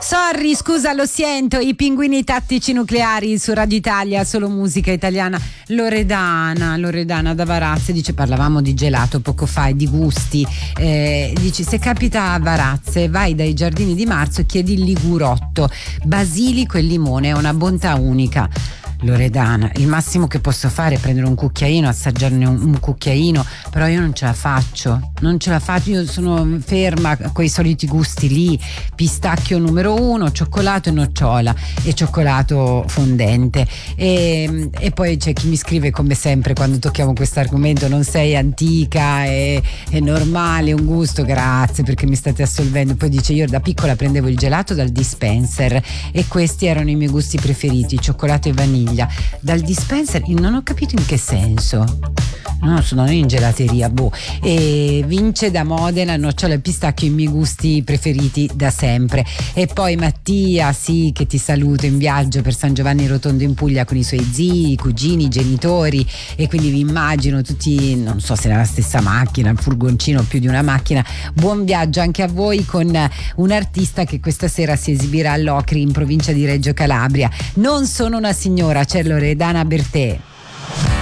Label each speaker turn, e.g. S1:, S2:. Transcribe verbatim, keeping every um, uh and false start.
S1: Sorry, scusa, lo sento, i pinguini tattici nucleari su Radio Italia, solo musica italiana. Loredana, Loredana da Varazze dice: parlavamo di gelato poco fa e di gusti, eh, dice: se capita a Varazze vai dai giardini di Marzo e chiedi il ligurotto, basilico e limone, è una bontà unica. Loredana, il massimo che posso fare è prendere un cucchiaino, assaggiarne un, un cucchiaino, però io non ce la faccio, non ce la faccio, io sono ferma a quei soliti gusti lì, pistacchio numero uno, cioccolato e nocciola e cioccolato fondente, e, e poi c'è chi mi scrive come sempre quando tocchiamo questo argomento: non sei antica, è, è normale, un gusto, grazie perché mi state assolvendo. Poi dice: io da piccola prendevo il gelato dal dispenser e questi erano i miei gusti preferiti, cioccolato e vaniglia. Dal dispenser non ho capito in che senso, no, sono in gelateria, boh. E vince da Modena, nocciola e pistacchio, i miei gusti preferiti da sempre. E poi Mattia, sì, che ti saluto, in viaggio per San Giovanni Rotondo in Puglia con i suoi zii, i cugini, i genitori, e quindi vi immagino tutti, non so se nella stessa macchina, il furgoncino, più di una macchina. Buon viaggio anche a voi con un artista che questa sera si esibirà all'Ocri in provincia di Reggio Calabria. Non sono una signora, c'è Loredana Bertè.